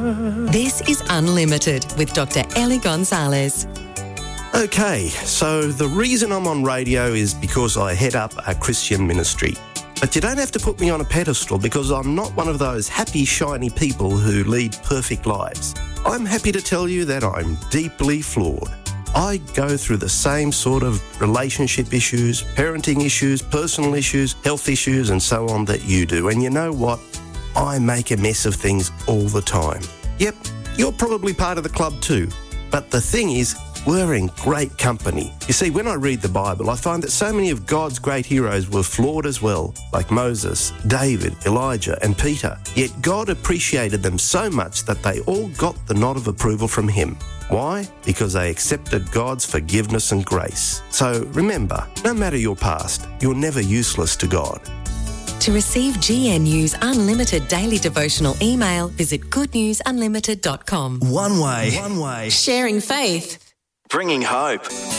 This is Unlimited with Dr. Ellie Gonzalez. Okay, so the reason I'm on radio is because I head up a Christian ministry. But you don't have to put me on a pedestal because I'm not one of those happy, shiny people who lead perfect lives. I'm happy to tell you that I'm deeply flawed. I go through the same sort of relationship issues, parenting issues, personal issues, health issues and so on that you do. And you know what? I make a mess of things all the time. Yep, you're probably part of the club too. But the thing is, we're in great company. You see, when I read the Bible, I find that so many of God's great heroes were flawed as well, like Moses, David, Elijah and Peter. Yet God appreciated them so much that they all got the nod of approval from him. Why? Because they accepted God's forgiveness and grace. So remember, no matter your past, you're never useless to God. To receive GNU's unlimited daily devotional email, visit goodnewsunlimited.com. One way. Sharing faith. Bringing hope.